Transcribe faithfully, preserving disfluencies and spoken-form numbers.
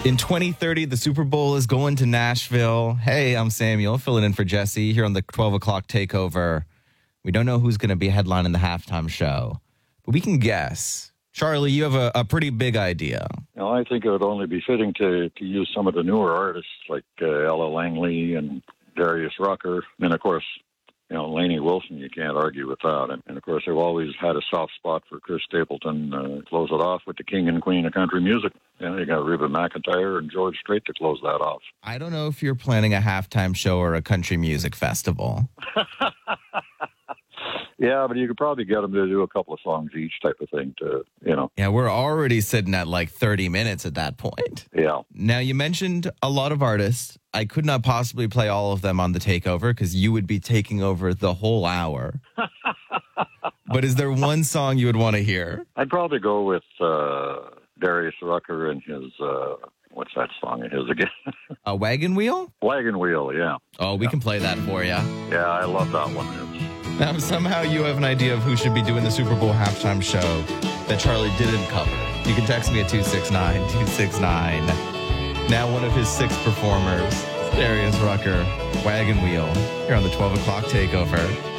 In twenty thirty, the Super Bowl is going to Nashville. Hey, I'm Samuel, filling in for Jesse here on the twelve o'clock takeover. We don't know who's going to be headlining the halftime show, but we can guess. Charlie, you have a, a pretty big idea. Now, I think it would only be fitting to, to use some of the newer artists like uh, Ella Langley and Darius Rucker. And, of course, you know, Lainey Wilson, you can't argue with that. And, and of course, they've always had a soft spot for Chris Stapleton. Uh, close it off with the king and queen of country music. You know, you got Reba McEntire and George Strait to close that off. I don't know if you're planning a halftime show or a country music festival. Yeah, but you could probably get them to do a couple of songs each type of thing to, you know. Yeah, we're already sitting at like thirty minutes at that point. Yeah. Now, you mentioned a lot of artists. I could not possibly play all of them on the takeover because you would be taking over the whole hour. But is there one song you would want to hear? I'd probably go with uh, Darius Rucker and his, uh, what's that song of his again? A Wagon Wheel? Wagon Wheel, yeah. Oh, we yeah. can play that for you. Yeah, I love that one. It's, Now, somehow you have an idea of who should be doing the Super Bowl halftime show that Charlie didn't cover. You can text me at two six nine, two six nine. Now one of his six performers, Darius Rucker, Wagon Wheel, here on the twelve o'clock takeover.